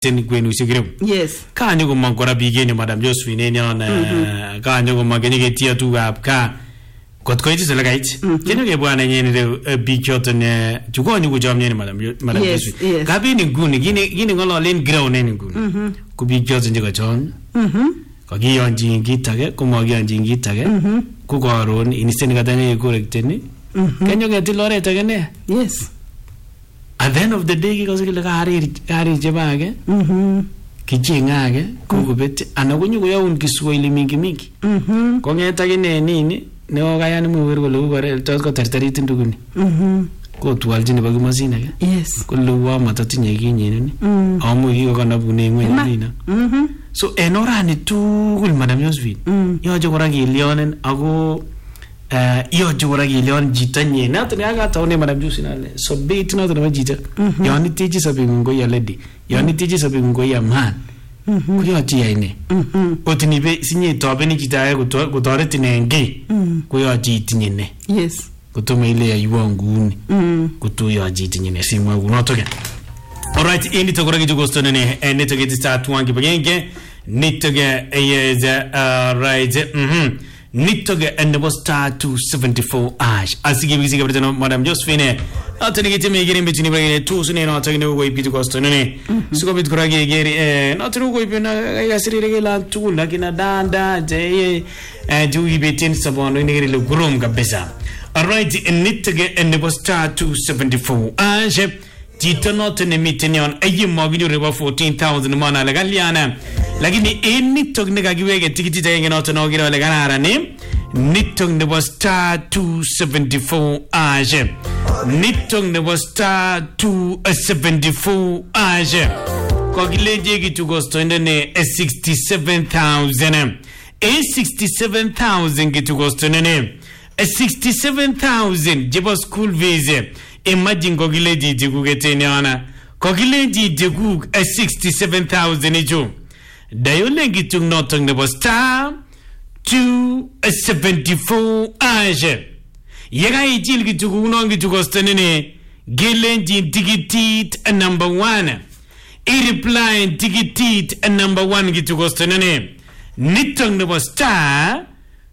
ten kwenu sikirem. Yes. Kanyo ko mangora bigeni Madam Josephine nyon kanyo ko mageni ketia tu ka kot ko iti sala kait. Kenyo ke bwana nyeni de bichoton chukonyo ko jam nyeni Madam Josephine. Gabi ni nguni gini ngolo len ground ni nguni. Ku bichoton je ko chon. Ko giyon jingitage ko magiyon jingitage. Ku koron inisten katane correcteni. Kenyo ke tilore tagene. Yes. At the end of the day, because we hari jebage, kijingage, kukubeti, anakunyu kuya unkiswahili mingi. Kongeta gine nini, ne ogaya ni muweru lu bare tosko terteriti nduguni. Ko tuwaljini bagi masina ke. Yes. Ko luwa matati nyegi nyini. Amu hiyo kana bune ngwe nina. So enora ni tugul Madam Josephine. Yo jokora gilionen ago yo jura gilion jita nye na tani aga taone Madam Josephine so bait na tani jita yo ni tiji sabi ngo ya lady yo ni tiji sabi ngo ya man ku yo ji ine otini be sinye to be ni jita ya ku tore tinenge ku yo ji tinyene yes ku to mele ya yuanguni ku to yo ji tinyene simwa ku no toke. All right, ini to goragi jugosto ne ne to get start wangi bagenge nitoge is right nitoge and was star 274 ash asigi bisi gabriel Madam Josephine atani gete me gere betini bagene tu sune no atani go ipi jugosto ne suko bit goragi gere no atani go ipi na ya sirire gela tu na kina danda je ju ibetin sabono ne gere le grom kabisa. All right, nitoge and was star 274 ash Tito not in the meeting on a year mortgage over 14,000 mana legaliana. Lakini nitok negagiwege tikiti tayo not an ogiro legana name. Nitok the was star 274 age. Nitok the was star 274 age. Kogileji to go to ne 67,000. A 67,000 get to go to ne. A 67,000 jebo school visa. Imagine Kogileji Jigugeteniana. Kogileji Jigug a 67,000 ejo. Dayolegi to not on the star 274 age. Yaga Jilgi to Gunongi to Gostanene. Gilenji Digitit a number 1. A reply Digitit a number 1 get to Gostanene. Nitong the star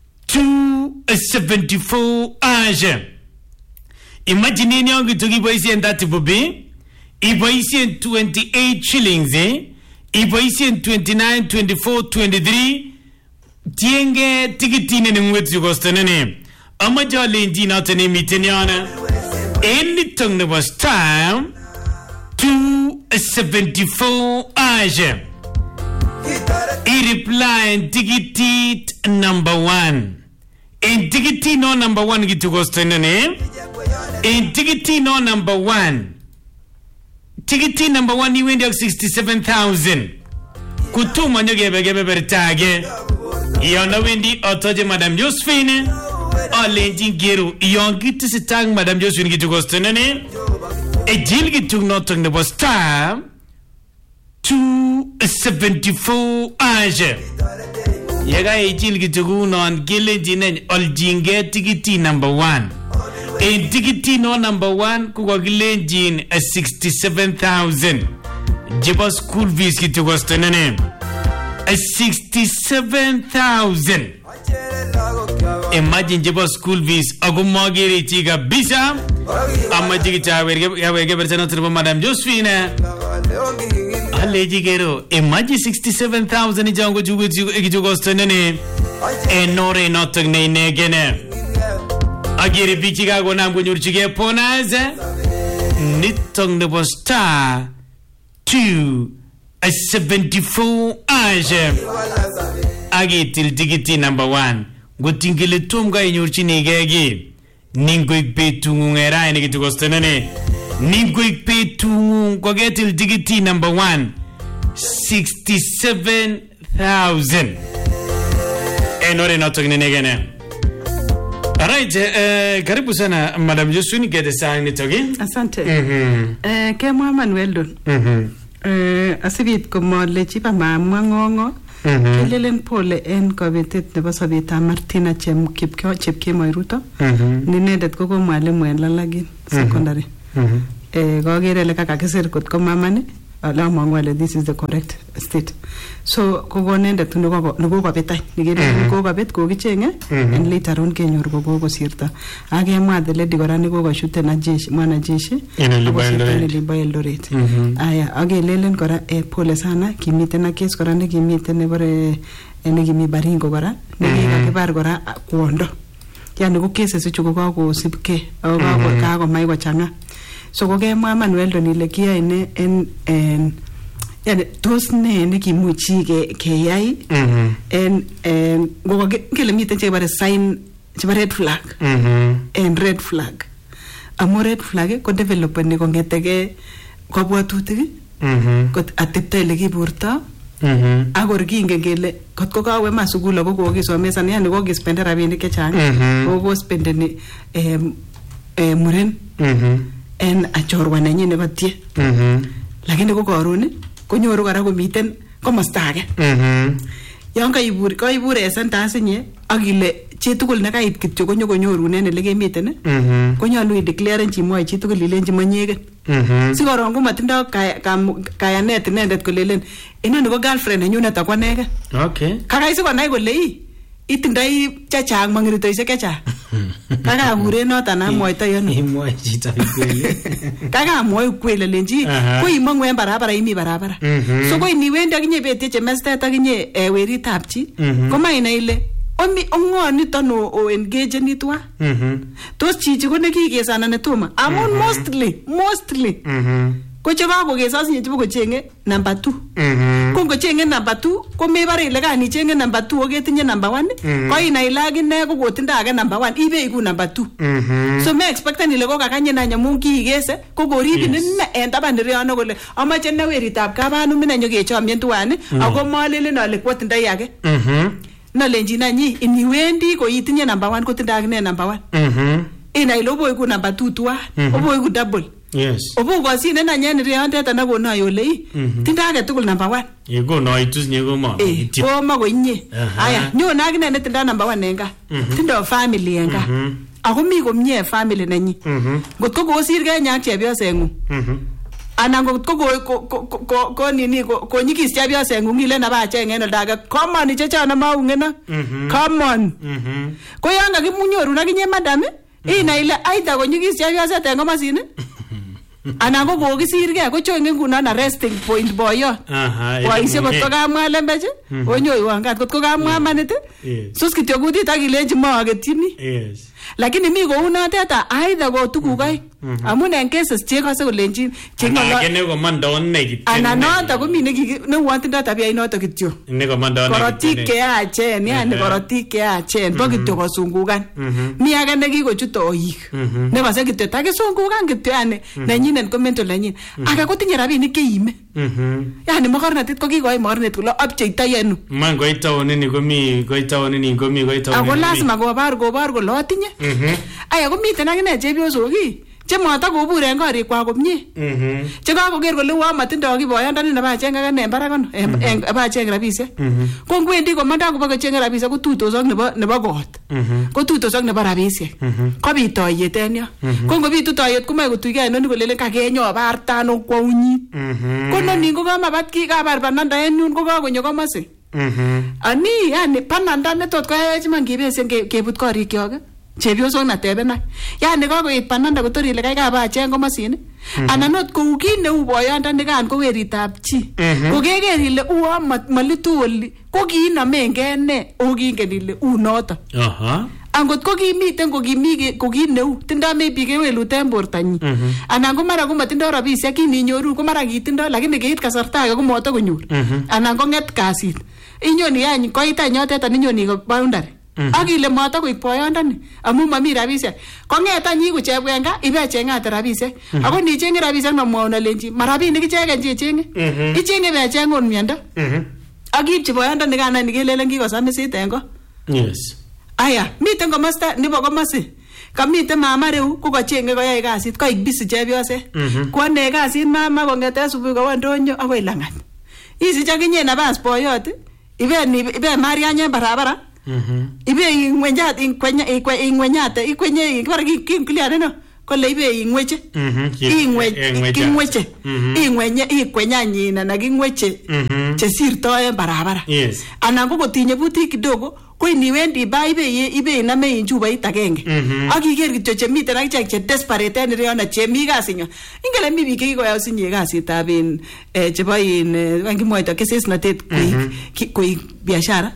274 age. Imagine nyongi tukiboisi ndati bobe iboisi 28 shillings iboisi 29 24 23 tienge tikitine ni ngwetu kostanene amajo lendi na tene miteniana any tongue was time 274 age I reply tikitit number 1 in tikiti no number 1 gitu kostanene in ticket no number 1. Ticket number 1 you win 67,000. Kutuma nyoge bertage. Yona windi otoje Madam Josephine. Olenji geru yongi tisitang Madam Josephine gitu gostene. E jilgi tung notong the star 274 age. Yaga e jilgi tugu non gile jinen oljinge ticket number 1. A ticket no number 1 kugogilenjin a 67,000. Jeba school fees kitu gostanene. A 67,000. Imagine jeba school fees agumagiri chiga bisa. Amajigi chawe bersana terima Madam Josephine. Aleji gero. Imagine 67,000 jango jugu gostanene. Enore notok ne negene. Agiri bichiga go nam go nyurchige ponaze nitong the star 274 age agitil digiti number 1 go tingile tumga nyurchini gegi ningo ikpetu ngera ni gitu gostenene ningo ikpetu go getil digiti number 1 67,000 enore notok negene. Alright, karibu sana Madam Josephine gede sang nitogi. Asante. Kemwa Manuel don. Asibit komole chipa mamwa ngongo. Kelelen pole en kobetet nebo sobeta Martina Chepkemoi Ruto. Ninendet ko mwalimu en Lalagin secondary. Kokere le kakakisir kot ko mamani ala mangwale this is the correct state. So kogonendet nekokobet any nikele kokobet kokichenge and later on kenyor kokosirto akemwa the lady kora nekokoshute na jeshi mwanajeshi Limbo Eldoret. Aya akelelen kora pole sana kimiten na case kora nekimiten nebore nekimi Baringo kora nekikakibar kora kwondo yani ko cases chu kokakosibke ako kakomai kochanga. So kokemwa Manuel Don ile kiyae ne en yani tos ne nekimuchi keyai en ngokele miten chebare sign chebare red flag en red flag amo red flag ko developeni kongetege kobwatutik kot atepto ile kiburto akor kingen kele kot ko kawe ma sukul ako kokisomesana yani kokispende rabinik chechang kokospendeni muren en achorwa nenyi nebo tie lakini ko karon konyoru kora komiten komosta age yon kaibur en sentence inye akile chitugul nekait kityo konyokonyorunen ele kemiten konyalu ideclare chimwoe chitugul ilenji manyegen sikoron komatindo kayanet inendet kolelen inoni ko girlfriend nenyunet ako anege kakai sikonai kole itindoi chechang mangiritoisiek chechang kakakuren noton amwoito yono imwoe chito ikweli kakamwoe ukweli lenji ko imongu en barabara imi barabara so ko iniwendi akinye betie chemestet akinye weritab chi komainai ile ongo niton o engage nitwa tos chichi ko nekikesana netoma amun mostly ko chekakokesas nye chebo kochenge number 2 ko ngochenge number 2 ko mebare ile kan ichenge number 2 oketinye number 1 ko inai ile akine ko kotindo age number 1 ibe iku number 2 so me expecten ile ko kakanye na nyamun kiikese ko koribin ne en taban riyono kole amache ne weritab kabanu mina nyokechomien tuan ako malelen ale kwotindoi age nalenji nanyi iniwendi ko itinye number 1 kotindo akine number 1 inai ile obo iku number 2 tuan obo iku double. Yes. Obo gosine na nyene riyondet ana kono yole tinda age tugul number 1. Yego no itus nyego ma. Ko ma konye. Aya, nyona akine ne tinda number 1 enga. Tinda family enga. Ako mi komye family nenyi. Ngotko kosirge nyak chepyosengu. Ana ngotko ko nini ko nyikis chepyosengu ngile na ba chenge ndage. Come on chechana maungena. Come on. Ko yanga kimunyoru na kinye madam ina ile aita ko nyikis chepyoset engo masine. Ana ko kokisirge ko chonge nguno na resting point boyo boise ko kamwa lembeje onyo iwangat ko kamwa manit sus kityo kutit akilenji maagetyini lakini mi ko unateta aidha ko tukukai amun en cases chekase kolenjin chengala kene ko mando ne kityo ana nota ko mi ne wantindo tabia inoto kityo ne ko mando ne korotik ke achen yani korotik ke achen bo kityo kosungukan mi age ne kikochut oyik ne kase kityo takisungukan kityo yani nenyinen ko mental nenyin aka kotinye rabinik cheime yani mokornatet ko kikoi mokornet kolo abcheita yenu man koitawon ni komi ako lazima kobar kolo atinye aya komiten akine chepyosok chemata kobur en korikwak komye chekakoker kole wa matindo kiboyondoni nebo acheng akane en barak kono en acheng rabisiek ko ngwendi komanda kobo kocheng rabisiek ko tuitosok nebo kot ko tuitosok nebo rabisiek kobit toyet en yo ko ngobitu toyet komoe kotuigei inoni kolelen kakenyo bartano kwaunyit ko noni ko kamabat kabar bananda en yun ko kakonyo komose ani yani bananda netot koyach man kibesen kebut korikyok chepyosok na tebenak yani kokoit bananda kotor ile kaikai ba acheng komasini anan not kou kit neu boyondoni kan ko weritab chi ko keker ile uo malitu oli ko kiinomengei ne okingen ile unoto angot ko kimiten ko kit neu tindo maybe kewelut en bortanyin anan ko mara komatindo rabisiek kininyoru ko mara kitindo lakini keit kasarta age komoto konyor anan ko nget kasit inyoni yani koit anyotet ninyoni ko boundary akile mata koik boyondoni amu mami rabisiek kongeta nyi ku chepwenga ibechengate rabisiek ako ni chenge rabisiek mamwaun alenji marabinik ichegen chechenge ichenge bechengon miondo akipchi boyondoni kana nikelelen kikosamisit engo aya miten komosta nebo komosi kamiten mama reu ko kachenge koyai kasit koik busy chepyoset kwone kasit mama kongete subui kowo ndonyo akoi langat isich akinye nabas boyot ibe marianye barabara ibe ingwenyate ikwenye kibara kinkliane no kole ibe ingweche ingweche ingwenye ikwenyanyina na kingweche chesirto en barabara anan ko kotinye butik kidogo ko iniwendi ba ibe iname inchubait agenge ak iker kityo chemiten akichek che desperate en ireyona chemi kasinyo ingele mi biik kikoyosinye kasitab in chebo in ngimwaito kesesnatet koik biashara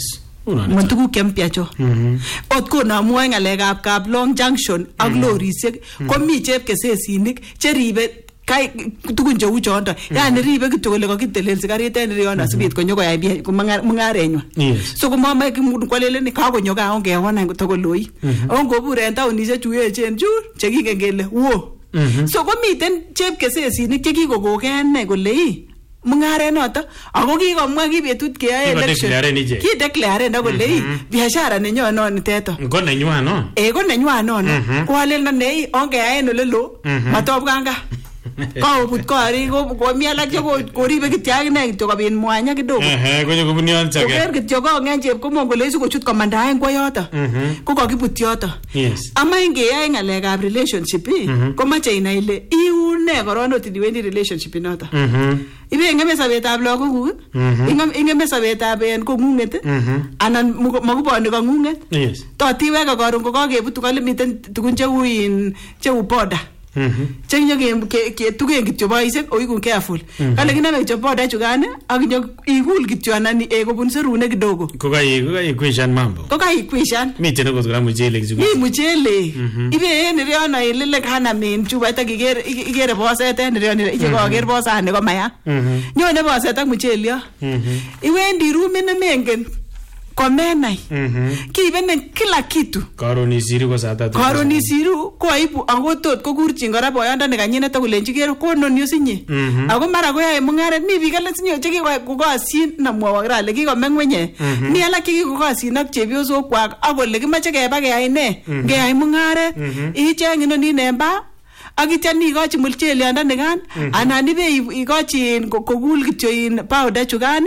Mon tuguk kempya cho. Ot ko namwoe ngalekab Kaplong Junction ak lorisiek komi chepkesesinik cheribe kai tugun cheu chonto. Yani ribe kityo kole kokitelelsi karit en ireyona sibit konyo koyai mungarenywa. So komama kwaleleni kakonyo ka ongeona kotokoloi. Ongobur en taonisiek chu echen chur chekingen kele wo. So komiten chepkesesinik chekikokokene kole mungare noto ako kikomwa kibetut keyae election ki declare na kole biashara nenyo no niteto ngo nenywa no ko nenywa no ko alen ne ongeyae en ole lo matobganga ko but ko ari ko miala che ko ribe kitya ne kityo kobin mwanya kidogo konyo kobunion chake ko kityo ko ngenje ko mongo lesu ko chut komandaen kwa yoto ko kakibut yoto ama ingeyae ngalekab relationship ko mache ina ile iune korono tidiwendi relationship noto ibe ngeme sabetab lagokuk ingeme sabetab en kongunget anan makuboni kongunget totiweka karon ko kakebutu kale miten tugun cheu border chenyo ke tugen kityo boisek oiku careful kale kiname kityo border chugane ak nyo igul kityo anan kobun serune kidogo ko kai kwishan mambo ko kai kwishan miten ko gram mchele kitu ni mchele ibe en riona ilele kana min chuba ta igere boset en riona ije ko ger bosane ko maya nyone boset ak mchele yo iwendi room ne mengen komenai kibene kila kitu karon isiru ko saa 3 karon isiru ko aibu angotot ko kurchin kora boyondo ne kanyine to kulenji ger konon yosinye ako mara ko yae mungaret mi biik alak sinyo cheki ko kasin na mwawa grale kikomengwenye mi alak cheki ko kasin ak chepyosok kwak akole kimache keba keyai ne keyai mungaret icheng inoni nemba akitya ni ikochi mulchelianda nikan anan ibe ikochi kokul kityo in powder chukan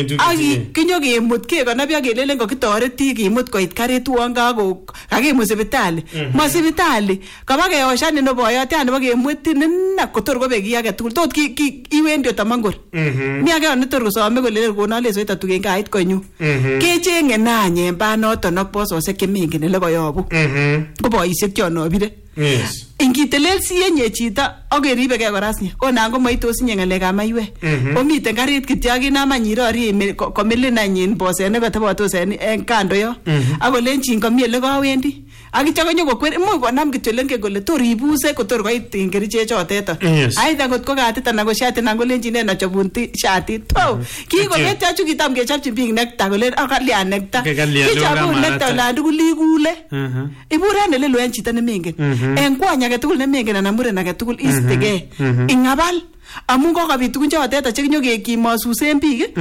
ak kinyo kemut kekonobyo kelelen kokitoreti kimut koit karit uon kakimut sipitali ma sipitali kaba keoshan ino boyot yani bakemut nina kotor kobek kiy age tugul tot iwendi otamangor mi age onitor kosome kolelen konon lesoit atugen kait konyu kechenge nanye mba noton ak bososiek chemengen ele koyobu ko boisiek chonobire ingitelelsi yenye chito okeribeke korasnya konan komaitos inye ngalekab maiwek komiten karit kityo akinam anyirori komilin anyin boset nekatobotos en kando yo akolenchin komi ele kawendi akitya konyo kokwer imuch konam kityo lengen kole tor ibuse kotor koit kerichek choteto aita ngot ko katit anan ko shatit anan kolenchin en achobun shatit to kikobetyo chu kitam kechopchin biik nekta kolen akalyan nekta kichobun nekta olan tugul ikule iburen ele lo en chito nemengen en kwany age tugul nemengen anan muren age tugul istegei ingabal amun kokobit tugun chotet che kinyo kemasusen biik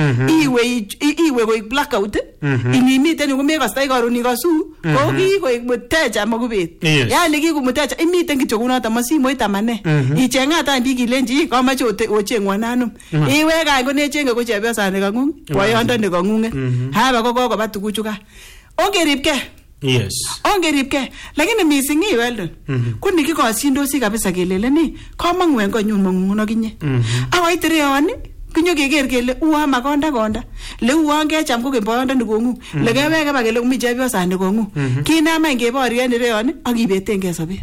iwe koik blackout inimiten komekostoi karon ikosu ko kikoik muteja makubet yani kikumuteja imiten kityo kunoto masimoit amane ichengat biik ilenji komache ochengwan anum iweka konechenge ko chepyosani kangung boyondo ne kangunget haba ko kokoba tuguchuka ongeribke ongeribke lakini missing Weldon kuni kikosindosi kabisa keleleni komangu en konyun mangungun akinye akoitireoni kinyo keker kele uwa makonda le uwa ngecham ko kemboyondo ni kongu le keweke ba kele mi chepyosani kongu kinama ingeborien ireoni ak ibetenge sobet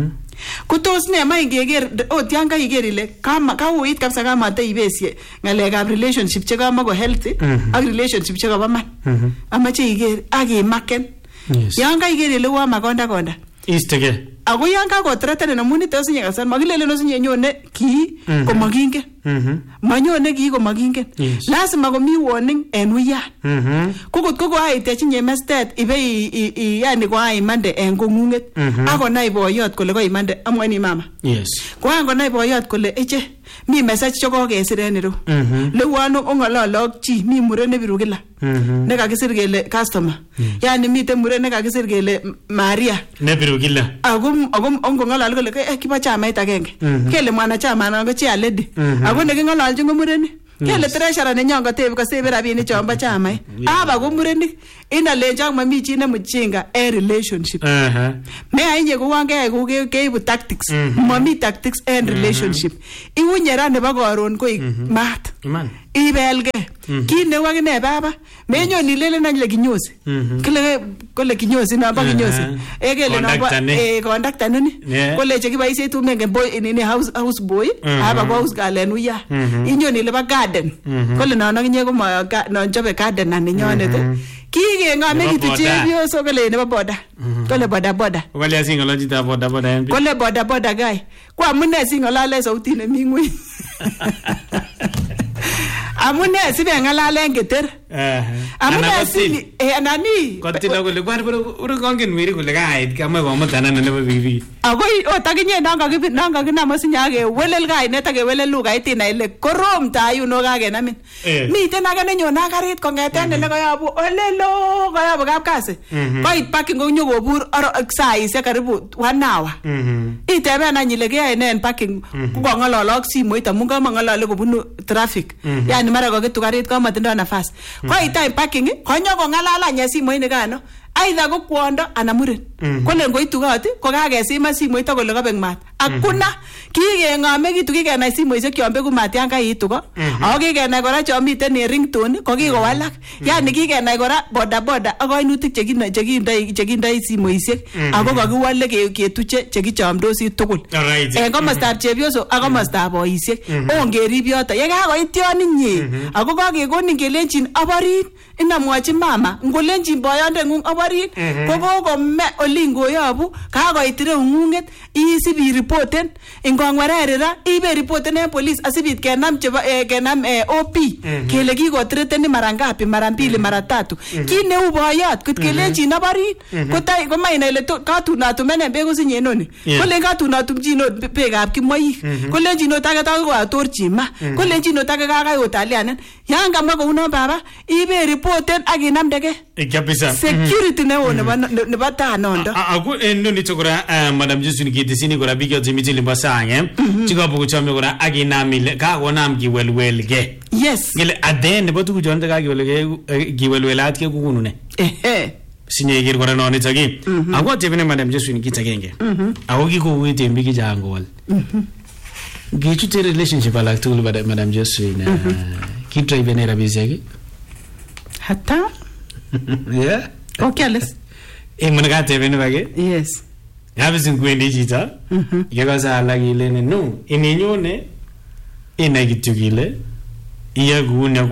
kutos ne ma ingeker ot yan kaiker ile kauit kabisa kama taibesie ngalekab relationship che kama ko healthy ak relationship che kaba man amache iker ak imaken yan kaiker ile uwa makonda istege ako yan kakotreten amun ite osinye kasan makilelen osinye nyone ki komakingen manyone ki komakingen lazima komi warning en uyan kokot ko koaitechinye mestet ibe yani koaimande en kongunget akonai boyot kole koimande amwani mama koangonai boyot kole eche mi message chokokesir en ireu leuan ong'ololok chi mi muren nebiru kila nekakisir kele customer yani miten muren nekakisir kele Maria nebiru kila ako ongong'olol kole kibo chamait agenge kele mwana chama anan ko chi aledi ako neking'ololchin ko muren kele treasurer nenyon kotebe kosebe rabinik chombo chamait aba ko murenik inalenjak mami chi ne mchinga relationship me inye ko wangee ko keibu tactics mami tactics and relationship iunye ra nebo koron koik mat ibelge kit neu akine baba menyon ilelen any le kinyosi kole kinyosi no ba kinyosi ekele no ba conductor nini kole chekiboisie tu mengen boy in house boy aba ko house girl en uya inyon ile ba garden kole no akinye ko no chobe garden aninyonet kikengame kitu chepyoso kole nebo boda kole boda kole asingololji ta boda kole boda guy kwa amune singolale sauti nemi ngweny amune sibe ngalalen keter amune sili anani kotila kole kwar uru kongen miri kole kait kama komutana nebo bibi agoi otakinye nanga kinamo sinyage welel gai netake welel lugait ina ile korom tayu no kagenamin miten age nenyona karit kongeten ele koyabu olelo koyabu kapkasi koit parking konyo kobur saisiek karibu 1 hour iteben anyile keyae nen parking kongololok simoit amun kamangolole kobunu traffic yani mara koketu karit kamatindo nafasi koit time parking konyo kongalala nya simoit nikano aidha ko kwondo ana muren kole ngoitu kot ko kakesima simoit akole kabek mat akuna kikengamekitu kikenai simoisiek chombe kumat yan kaitu ko ako kikenai kora chomiten en ringtone ko kikowalak yani kikenai kora boda ak kainutik chekindoi simoisiek ako kakiwale ketuche chekichomdosi tugul en komostab chepyoso ak komostab boisiek ongerib yoto ye kakoit yon inye ako kakekonin kelenjin aborit inamwochi mama ngolenjin boyondengung aborit ko kokome olingoyobu kakoit ireungunget isibi reporten ingongwererira ibe reporten en police asibit kenam OP kele kikotreten mara ngapi mara 2 mara 3 kit neu boyot kot kelenjin aborit kotai komaina ile katunatumen beek kosinyenoni kole katunatumchinot beekab kimoik kolenjin otage takotorchi ma kolenjin otage kakai otalianen yan kamwa kounon baba ibe reporten ak inamdege kabisa security neo nebo tanondo ako noni chokora madam Josephine kitesini kora bigyo timiti limba sange chikapo kuchome kora aginamile ka konam kiwelwelge yes ngile aden nebo tugu jonde ka kiwelwelat ke kukunune sinye gir kora noni tagi ako tebene madam Josephine kitagenge ako kikuwite mbiki jangol gichute relationship alak tugul madam Josephine kitrai bene rabizegi hatta yeah okay les mwana tebene bage yes yabisin kwendi chito yakaza alakile no ininyone inagitugile iya gunya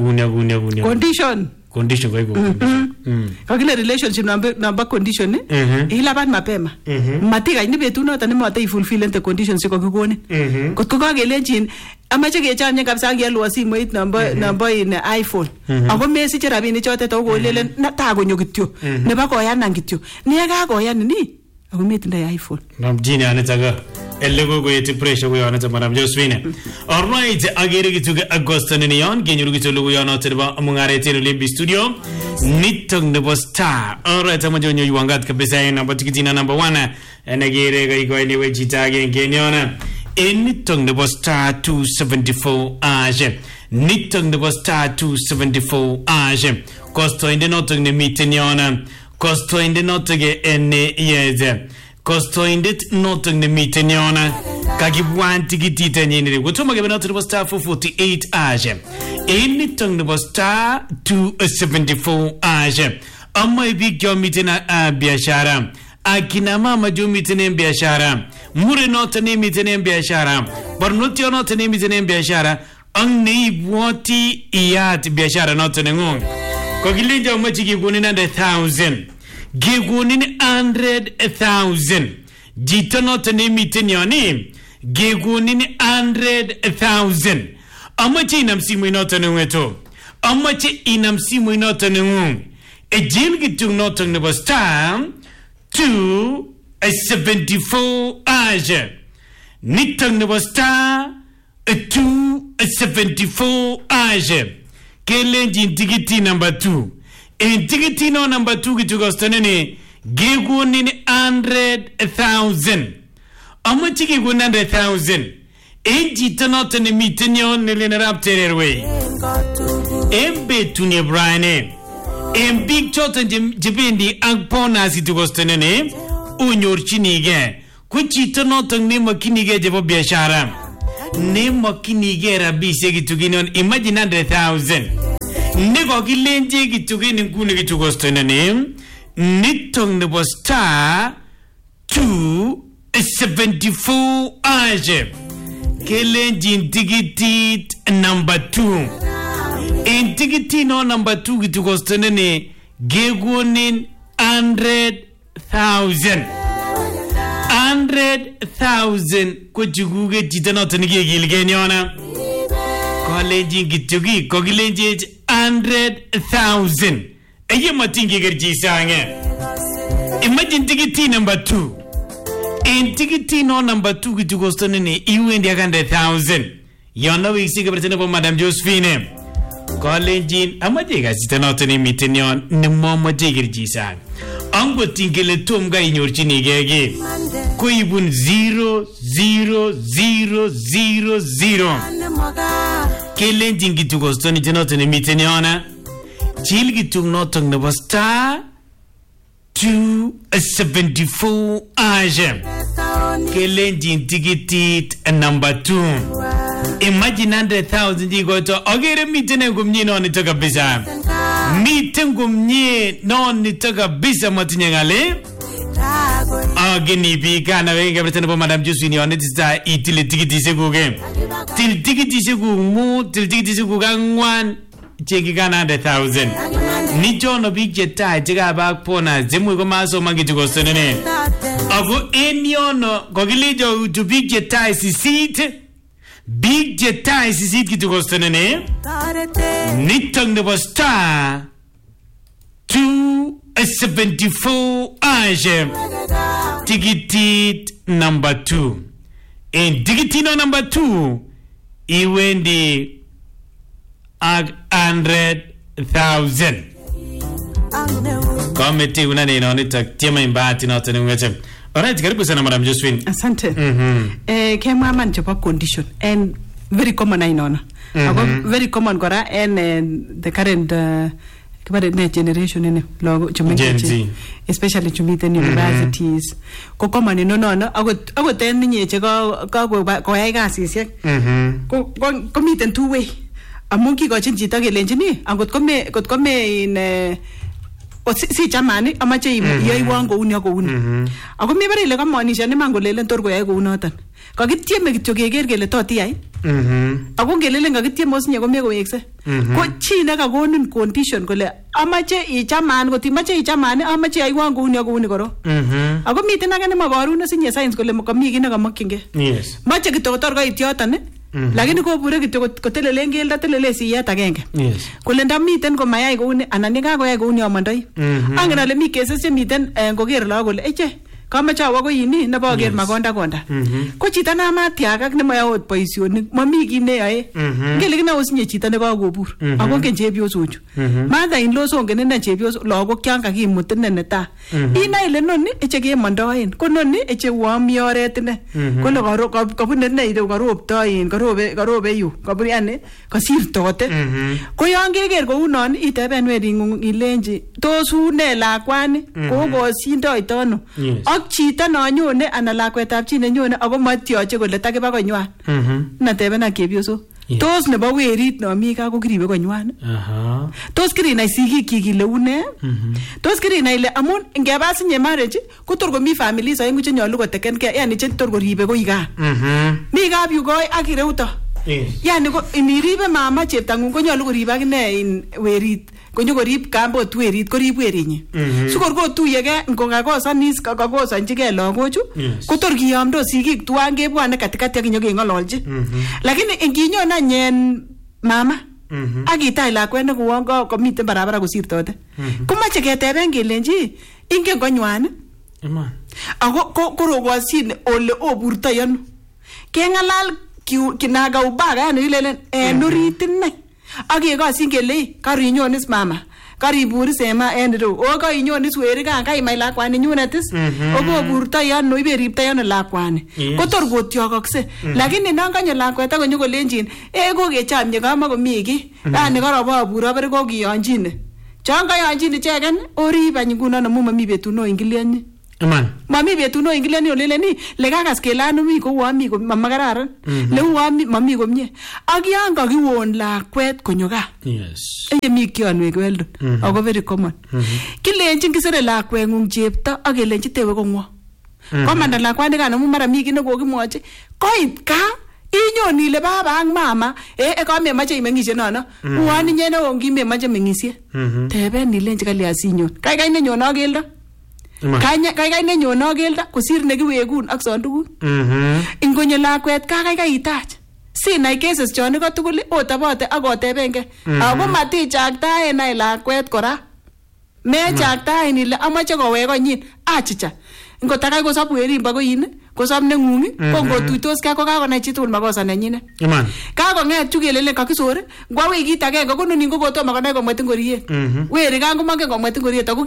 condition kwa hivyo kakile relationship number condition ilaban mapema matika ni betu noto ne mata fulfill the conditions ko kikoni kotko kakelenjin amache kechanye kabisa ngelwa simoit number in iPhone ako mesiche rabinik chote to kolelen ta konyo kityo nebo koyanan kityo ni kakoyan ni ako metindoi iPhone namjini anataga elego goyeti pressure ko yana madam Josephine all right agere gituge August ne yon genyuru gitulu yana terba mungarete no limbi studio nitong the star all right amajonyo yuangat kabisa ina batikitina number 1 enagere ga ni wechita genyona nitong the star 274 age nitong the star 274 age kosto inde notong ne mitenyona kosto inde notage ene yeze kosto indit notong ne mitenyona kakibwan tikitite nyinire gutuma ke benotri bo star 448 age eni tong ne bo star 274 age amma ibi kyo mitena biashara akina mama jo mitene biashara mure notene mitene biashara barnoti notene mitene biashara ang nei bwoti iyat biashara notene ngong ko gilinja umachiki kunina 1,000 gigunin 100,000 jito notene mitenioni gigunin 100,000 amache inamsimu inotene weto amache inamsimu inotene ngong ejil gitu notene nebo star 274 age nitong nebo star 274 age kelenjin tikiti number 2 en tikiti no number 2 gitu gostonene gigunin 100,000 amache gigunin 100,000 en chito noton nemiten yon nelen arap tererwei en betut ne Brian en biik choton chebendi ak bonus itukostenene unyorchinigei ko chito noton nemokyinigei chebo biashara nemokyinigei rabisiek kitukinon imagine 100,000 nekokilenje kitukin inguni kitukostenene niton nebo star 274 aje kelenjin tikitit number 2 en tikitino number 2 kitukostenene gekonin 100,000 100,000 ko chikuke chito noton nekekilgei nyona kolenjin kituki kokilenjech 100,000 eye matingekerchi sange imagine tikiti number 2 en tikitino number 2 kitukostenene iwendi ak 100,000 yon awiksi keberta nebo Madam Josephine kolenjin amache kasita noton imiten yon nemomoche kerchi sang angot ingele tom ga inyorchinigei ki koibun 00000 kelenjin kitukostoni noton imiten yona chil kituk noton nebo star 274 aje kelenjin tikitit number 2 imagine 100,000 ikoto agere miten komnye nonito kabisa miten komnye nonito kabisa matinye ngale ageni bikana wenga betene bo Madam Josephine yonetisa itile tikitise kuge til tikitise kumu til tikitise kugangwan chekikana 100,000 nichono biik chetai chekabak pona zemwe komaso mangitukostenene ako en yono kokilejo utu biik chetai sisit big jetai sisit kitukostenene nitong nebo star 274 aje tikitit number 2 en tikitino number 2 iwendi ak 100,000 kometi unane nonitak tiema imbati noton ngweche. Alright, karibu sana Madam Josephine. Asante. Kemwa man chebo condition and very common ainona. Very common kora and the current generation in logo chumenge especially chumiten universities ko common inono ago ten ninye che ko yai kasisiek ko miten two way amun kikochin chito kelenjini angot ko me in si chamani amache yoiwon kouni ak kouni ako mi bare ile kamaanisha neman kolelen tor koyai kounoton kakitieme kityo keker kele tot iyai ako ngelelen kakitieme osinye komie kowekse ko chi nekakonin condition kole amache ichaman kotimache ichaman amache yoiwon kouni ak kouni koro ako miten age nemaborun osinye science kole komi kit nekamakyinge mache kityo kotor koit yoton lakini kobure kityo kotelelen keldo telele siyet agenge kole ndamiten komayai kouni anan yekakoyai kouni amandoi angen ale mi cases chemiten ngoker lagok kole eche kamache awo koyini neboker makonda ko chito namatiakak nemayot boisionik mami kit neyoe ngele kina osinye chito nekakobur ako ngen chepyosochu mother in law songen ine chepyoso lagok kyan kakimut ine neta ina ile noni eche kemondoen ko noni eche wami oret ine kole kabune ine ile karoptoen karobe yu kabur yani kasirtote ko yon keker kou non iteben weringung ilenji tos une lakwani kokosindoito ano ak chito nanyone ana lakwetab chi nenyone ako matyoche kole takiba konywan natebena kepyoso tos nebo werit nomi ka ko kiribe konywan tos kirinai sigik kile une tos kirinai ile amun ngeba sinye marriage ko tor komi families aengu che nyolu kotekenkee yani che tor koribe koiga mi kapyu koi ak ireuto yani ko iniribe mama cheptangung ko nyolu koribe akine in werit konyo korib kambot werit korib werinyi sikor kotuyege ngokakosanis kakosonjige lagochu kotor kiyamdo sigik tuan kebwane katikati ak nyokengololji lakini inginyon anyen mama akitach lakwet nekouon komiten barabara kosirtote komache keteben kelenji ingen konywan ako korokoshin ole oburtoi ano kengalal kinagaubaga yani ilelen en orit inne akekoshin kele karinyonis mama kariburi sema en ireu o kainyoni sweri kan kaimai lakwani nyunetis okoburtoi ano iberiptoi ano lakwani kotor kotyokokse lakini nan kanyo lakwet akonyo kolenjin kokechamye kamakomi ki yani karababur abere kokiyonjine chon kayonjin icheken orib any ngunon amu mami betut no ingiliani Iman. Mami betut no ingiliani oleleni lekakas kelano mi ko wami ko mamakararan le wami mami komye ak yan kakiwon lakwet konyo gaa Yes. mi kionwek Weldon ako very common kilenjin kisere lakwengung chepto ak kelenji tewe kongwo komanda lakwani kan amu mara mi kine kokimwochi koit kaa inyon ile baba ak mama kamemache imengishe nono uwan inye neo ngimemache mengishe teben ilenji kalya sinyon kaikai nenyon akeldo kaikai nenyon akeldo kosir nekiwekun ak sondukun ingonyo lakwet kaikai itach sinai cases chon iko tugul otabote ak otebenge ako matichaktaen ai lakwet kora mechaktaen ile amache kowek konyin achicha ngotakai kosop werin bakoyin kosop nengung ko ngotuitos ka ko kakonai chitugul makosa nenyine Iman. Kakonget chu kelele kakisore ngwa wikit agenge konunin ko kotomo konai komwet ngoriet weri kan komongen komwet ngoriet ako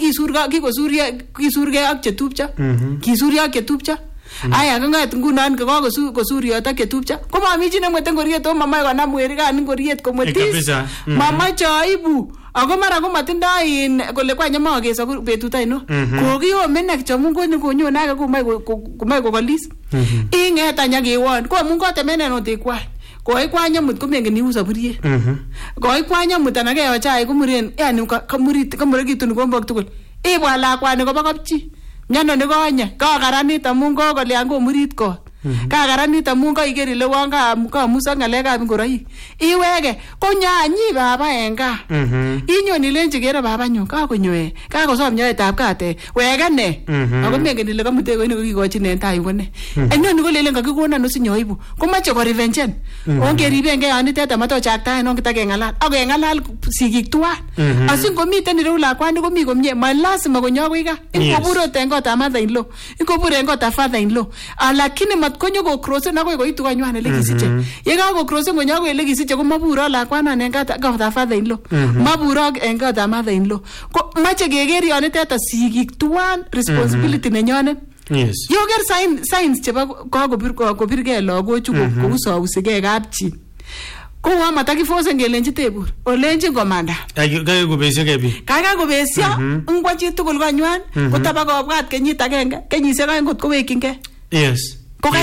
kisurgei ak chetupcho kisuryo ak chetupcho aya kangat ngunon kosuryo ak chetupcho komami chi nemwet ngoriet o mamae konam weri kan ngoriet komwetis mamache aibu ako mara ko matindoi kole kwanye makeso betut aino kokiomenek chamun konyon ake komoe kokolis inget anya kewon ko amun kotemenen otekwany koikwany amut komengen iu saburiet koikwany amut anan keyo chaik komuren yani kamurekitun kombok tugul ibwa lakwani kobo kapchi miondo nekonye kakaranit amun kokolyan komurit kot kakaranit amun kaiker ile wan kamusa ngalekab ngoroik iwege konyanyi baba en gaa inyon ilenji kere babanyu kakonyoe kakosom nyoetab kate wekene ako mengen ile kamute koini kokikochin en tai kone enoni kolelen kakikonon osinyoibu komache ko revengen ongeribenge yonitet amatochaktaen ongitakengalal akengalal sigik tuwan asingomiten ireu lakwani komi komie malasima konyo akoi gaa ingobur ot en kotab mother in law ingobur en kotab father in law lakini konyo ko crossen akoi koitu kanywan ele kisiche ye kako crossen konyo akoi ele kisiche ko maburo lakwanan en kotab father in law maburo en kotab mother in law ko mache keker yonitet sigik tuwan responsibility nenyonet Yes. Yoker signs chebo kokobirgei lagochu kousausigei kapchi ko wa matakiforce ngelenji tebur olenji komanda Kai kobesyo kebi. Kai kobesyo ngwa chi tugul kanywan kotaba kobwat kenyit agenge kenyisiek aeng kot kowekyinkei Yes.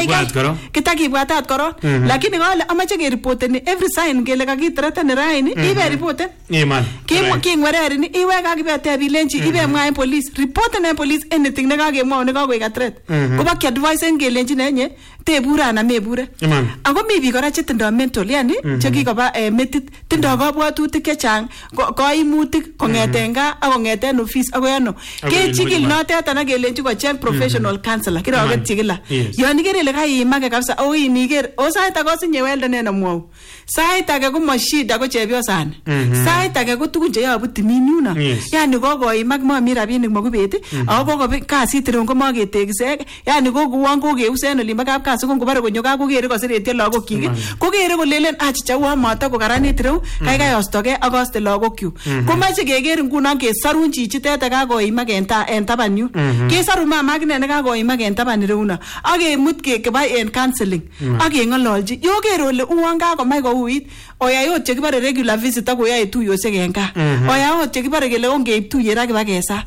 Kitakibwatat koron lakini kale amache keripoteni every sign kele kakitreteni raini ibe reporten Iman. Kingwererini iwe kakibeteb ilenji ibe mwa en police reporten en police anything nekakemwau nekakoik a threat koba kiadvisen kelenji nenye tebure anan mebure ako mi biik kora chetindoi mental yani chekikoba metit tindoi kabwatutik chechang kaimutik kongeten gaa ak kongeten office akoi ano kechikil notet anan kelenji kocheng professional counselor kiroket chikila yon ikere ile kaimake kabisa o iniker o sait age osinye Weldon en amwau sait age ko mashida ko chepyosani sait age ko tugun cheyobu timin yuno yani kokoimak mami rabinik makubet ako kokobek kasit ireu komaketekisek yani kokouon kokeus en olimbo kapkasi ko ngobare konyo gaa kokere koseretyo lagokyik kokere kolelen achicha uon matako karanit ireu kaikai ostogei ak aste lagokyuk komache keker ngunon kesarun chichitet kakoimak en taban yu kesaru mama akine nekakoimak en taban ireuno akemut keba en counseling akeng'ololji yoker ole uon kakomach kouit oyai ot chekibare regular visit akoyoe tuiyosiek en gaa oyai ot chekibare kele ongeib tuyet akibakesa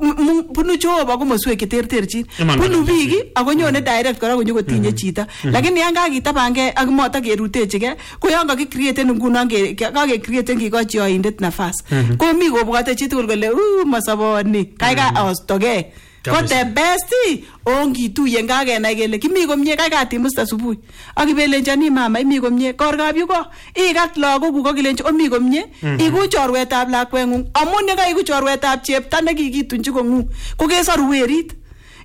bunu Jehova komoswek cheterterchin bunu biik akonyone direct kora konyo kotinye chito lakini yan kakitabange ak motakerutechigei ko yon kakicreaten ngunon kakecreaten kikochi yoindet nafas komi kobwote chitugul kole masoboni kaikai astogei ko the best ongituyen kakenai kele kimi komie kaikai timusta subui akibelenjani mama imi komie korkab yu ko ikat lagokuk akilenji omi komie iku chorwetab lakweng'ung amun ye kaiku chorwetab chepto nekikitunji kong'ung ko kesoru werit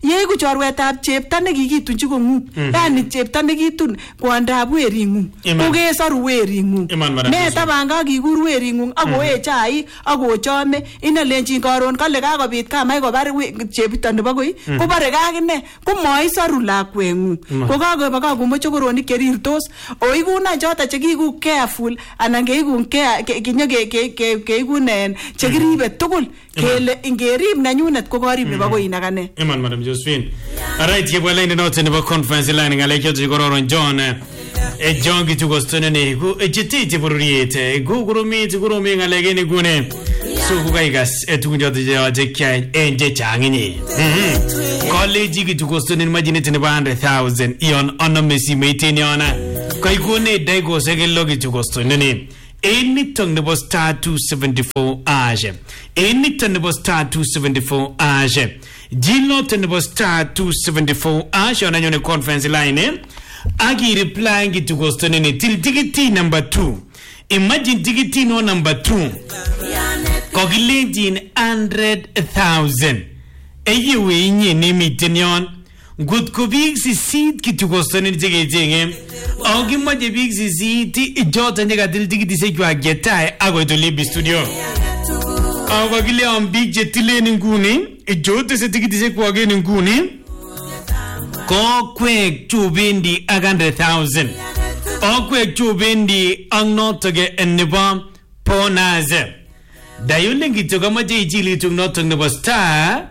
yeiku chorwetab chepto nekikitunchi kong'ung yani chepto nekitun kwondab wering'ung kokesoru wering'ung ne tabanga kikur wering'ung akoe chaik akochome inelenjin karon kale kakobit kamai kobar chepto nebo koi kobare kakine komaisoru lakweng'ung kokakoba kakomoche koronik cherirtos oikuna choto chekiku careful anan keikun kinyo keikun chekiribe tugul kele ingerib nanyunet ko karib nebo koi inakane. Iman Madam Josephine. Alright, yebwa line note nebo conference line ngale kyoto kororon John John kitugostonene ku ejititi bururiete ku kurumiti kurumi ngale gene gune so ku kaigas etunjoto je kya enje changini college kitugostonene majinete ne 100,000 ion onomesi meiteni ona kai kune dai go segelo kitugostonene anything nebo star 274 age anything nebo star 274 age Gilot nebo star 274 age on anyone conference line agi replying to gostonene till ticket number 2 imagine ticket no number 2 kogilenjin 100,000 eyiwe inye nemiten yon good ko big sisit kitugostonene jege ogimaje big sisit jota nyega till ticket sekwa getai ago to live studio ago gile on big jetileni nguni jota se ticket sekwa geni nguni Kokwek chubendi 100,000 Okwek chubendi ang notoge eniba ponaze Dayulengi tukamaje ijili tuk notok nebo star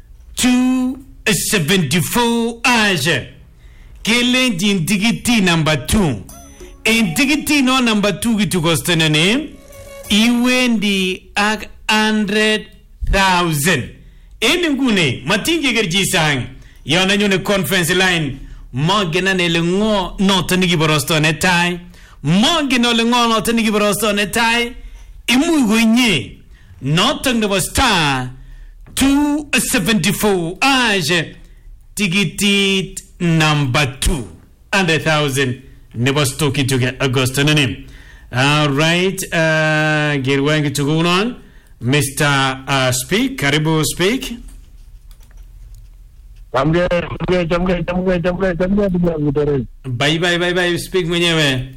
274 aje Kelenji intigiti number 2 Intigiti no number 2 gitukostenene Iwendi ak 100,000 Eni ngune matinge gerjisang Yana nyone conference line Mogena nele ngo notani giborosto netai Mogena nele ngo notani giborosto netai Imu gwenye Notang nebo star 274 Aje Tigitit number 2 100,000 Nebo stoki tuge Augusto nene Alright Girwangi tugunon Mr. Speak Karibu Speak Bye. Speak mwenyewe.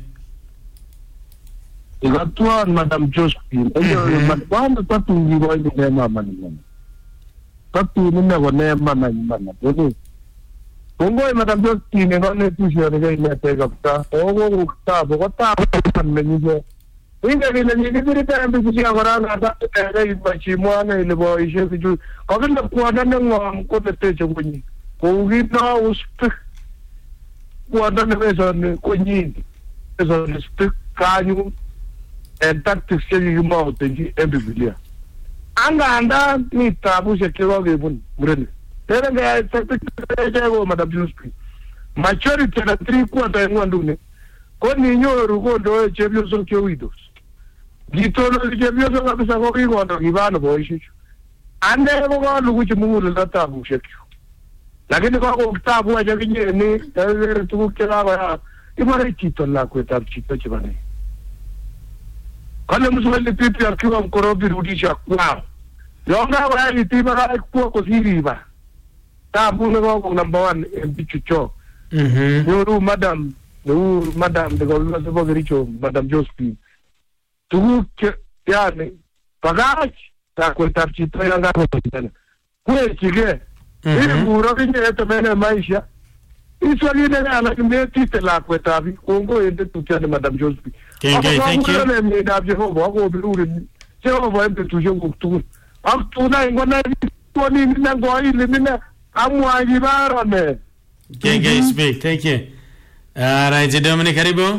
Igatuan Madam Josephine. Wanda tatu ngiwa ni mama ni. Tatu nina wane mama ni mama. Bongo Madam Josephine ngone tusio ni ngai tega pta. Ogo kutabo menije. Inga vile nilibiri tambi kusia korana ta ngai bachimwana ile bo ishe kuju. Kakenda kuada ngo ko teche kunyi. Kugina uspik kuada ne kunyi. Eso ne spik kanyu en tactics yuma utenji embibilia. Anda ni tabu shekiro gebun murene. Tena ngai tactics go Madam Josephine. Majority na 3/4 ngwandune. Koni nyoru kondo chebyo so kyowidos. Gitolo chebyo so kabisa ko ngondo gibano boishu. Ande ko luguchi mungulu latabu shekyo. Lakini kwa kutabu aja kinye ni tazere tukukela kwa imara chito la kwetabu chito chibane. Kale muswele pipi akiwa mkorobi rudisha kwao. Yonga kwa itiba kwa kuwa kusiriba. Tabu kwa number 1 mpichucho. Nuru madam de golwa sebo gericho Madam Josephine. Tukuke yani pagach ta kwetabu chito yanga kwa chitana. Kwe chige ili muro kinye eto mene maisha. Iswali nene anakimeti la kwetabi. Kongo ende tukiane Madam Josephine. Okay, thank you. Wako biluri. Jehova empe tujo kutu. Akutuna ingona koni nina ngoili nina amwa ibara me. Okay, speak. Thank you. Right, Dominic karibu.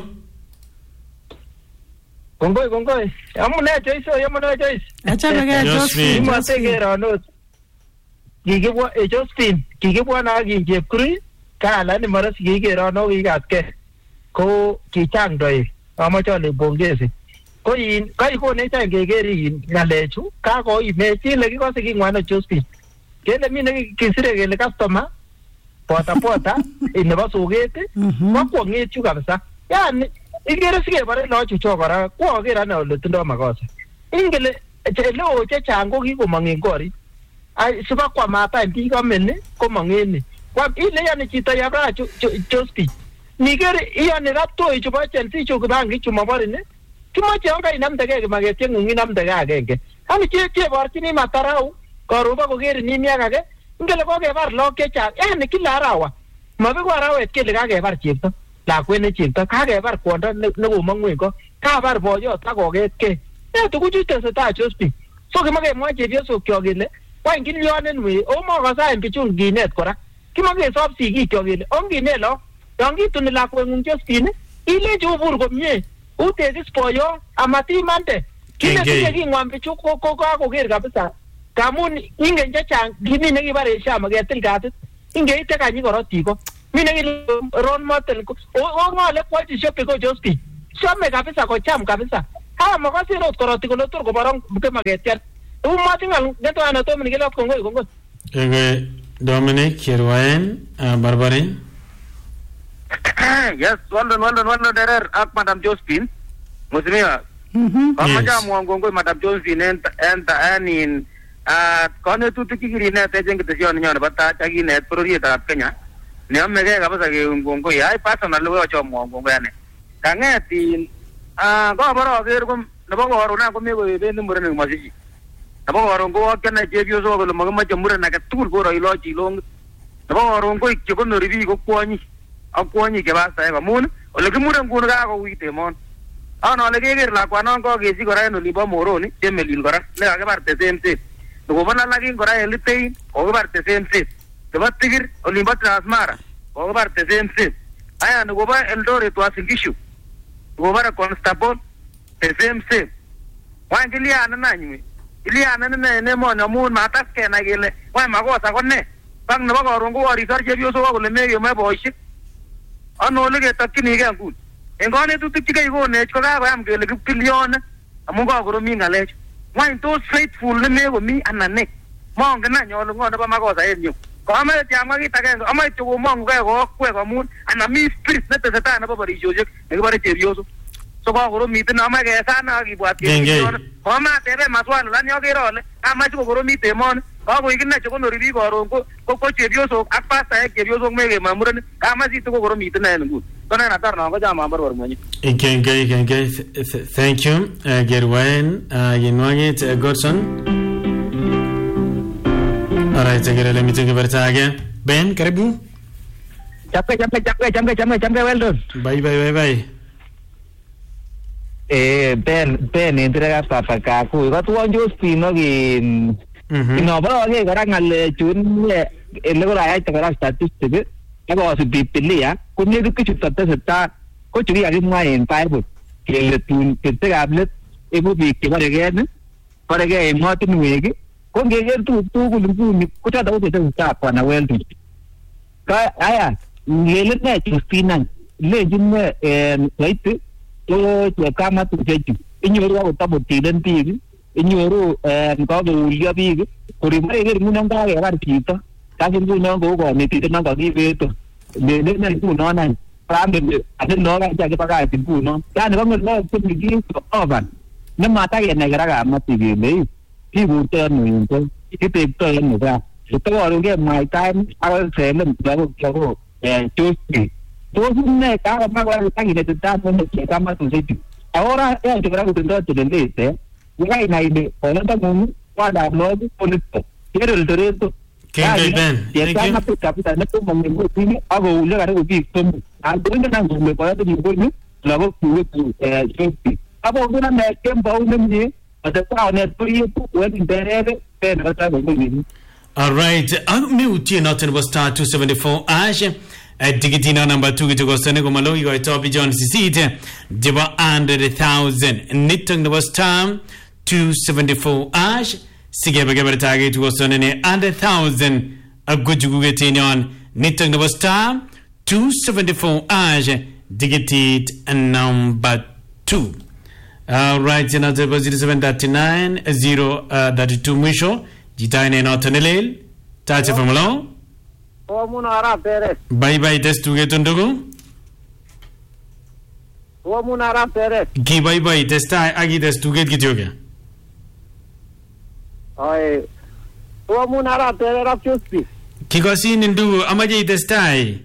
Kongoi. Amune Joyce. Achame ke Josephine. Imategera no. Gigibwa Josephine, gigibwa na ginjepkuri kala ni maras gigera no igatke. Ko kichang doi. Amachole bongezi. Ko yin kai ko ne ta gegeri ngalechu ka ko imechi legi ko sigi ngwana Josephine. Kele mine kisire gele customer pota inaba sugete ko ngechu kabisa. Yani igere sige bare no chucho kora ko agera na lo tindo makosa. Ingele chelo che chango kikomang ingori. ai siba kwa mata ndi government ko mangeni kwa ile yani chito yabra Jospin nigere yani rapto ichuba Chelsea chukudangi chumabari ne tumache anga inamdege magete ngungi namdege agenge ani che borchini matarau koruba koger ni miagage ngele ko kebar loke cha yani kila arawa mabigo arawet kele kakebar chepto lakwet ne chepto kakebar kwondo ne komangwen ko kabar boyot akogetke tukuchu tesetai Jospin so kimakemwa chepyosok kyok kele wany kilyonen we o makosaen bichun kinet kora kimakesop sigik kyok kele onginet lo yon kituni lakweng'ung Jospin ilechi ubur komie utekis boyo amatimande kile kile king'wam bichu ko kakoker kabisa kamun ingen chechang kimi nekibare shama ketil katit ingeite kanyi korotik ko mi nekiron motel o ng'ole kwachi shope ko Jospin shome kabisa kocham kabisa makasirot korotik kole tor koborong kemaketian umatingal neto anato mnikela kongoi Dominic Kirwaen Barbarin. Yes, one derer ak Madam Jospin Muslimia amaja muangongoi Madam Jospin enta anin kone tutu kikirine tejeng kitesioni nyone bata chagi net prorieta ap Kenya ne amege kabisa ke ngongoi ai personal lo cho muangongoi ane kangetin ko baro ger kom nebo korona ko mego bende murene masiji nebo koron ko akene chepyoso ko magamache murene ake tugul ko roilo chilong nebo koron ko ikchekonori biik ko kwonyi ke basta eba mun ole kimuren kun ka ko wite mon ana ole keger lakwanon ko kesi kora en olibo Moroni chemelil kora ne kakibarte same same ko bana lakin kora elitein ko kibarte same same nebo tigir olimbo Transmara ko kibarte same same aya ne ko ba Eldoret Wasingishu ko bara Constable same same wan kiliana nanywe iliana ne mo nyamun matas ke na gele wan makosa ko ne bang nebo koron ko warisar chepyoso ko kole mege me boishik ano le ketakini ke ngul engone tutik chike ikonech ko kakoyam kele kipkilyon amun kakoromi ngalech wany tos faithful ne meko mi anan ne mongen any ole ngo nebo makosa en yu ko amache tiamwa kit agenge amache komongu ke kokwek amun anan mi spirit netesetai nebo borisiosiek nekibore chepyoso so kakoromiten amache kesana akibwat kepyoso ko amatebe maswali lani akere ole amache kokoromit emoni kakoik ine chekonori biik koron ko chepyosok ak pastaek chepyosok meke mamuren kamasitu kokoromiten en nguni so ne natar non kocham ambarwar mwenye Ikenge thank you Gerwaen Yinwagit Godson. Alright, let me take a again. Ben, karibu. Chamke, well done. Bye. Ben interaga papa kaku ko tuon Jospin no gin no bro ke kora ngal chun ele ko ay ta statistic ko si pipilia ko ne du kichu ta ko churi agi mai pai bu ke le tun ke te gablet e bu bi ke bare ge ne bare ge mo tin wegi ko ge tu ku lu ni ko ta da ta pa na well du ka aya le ne Jospin nan le jin ne leit to kama tu jeju inyoru ko tabo tilen pigi inyoru ko do ulia pigi kuri mare ger munang ka ya bar pito ka sin ku no ko ni ti no ko gi beto ne ku no nan prambe ade no ga ja ke paga tin ku no ya ne ko no ku ni gi ovan ne mata ye ne gara ga ma pigi le ki bu te no ko ki te to no ga to ko ge mai time a se le ba ko Jospin ne cada más la que necesitamos que cama tu sitio ahora es que grabo dentro de liste llega y nadie por lo tanto para no por esto quiero el derecho que Ben ya está una capita no como me tiene hago un lugar que son algo que no me puede decir bueno luego Jospin hago una me tiempo un día hasta ahora estoy puedo interés pero está bien. All right, me utie nothing was star 274 ash Tikitina number 2 kituko sene kumalo yuwa itopi John Sisite Diba 100,000 Nitang na was time 274 ash Sige bagabara tagi tuko sene ne 100,000 Agujuguge tinyon Nitang na was time 274 ash Digitit number 2 Alright, yana 0739 032 mwisho Jitaine notanelel Tache famalo Muna Arab Perez. Bye test tu get undugu. Muna Arab Perez. Ki bye test agi test tu get gityoge. Ay amun arap Tererap Josephine. Kikosin ndugu amache itestai.